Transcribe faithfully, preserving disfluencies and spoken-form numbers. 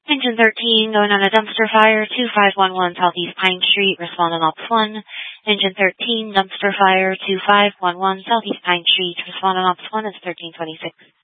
Engine thirteen, going on a dumpster fire, two five one one Southeast Pine Street, responding Ops one. Engine thirteen, dumpster fire, two five one one Southeast Pine Street, responding Ops one is thirteen twenty-six.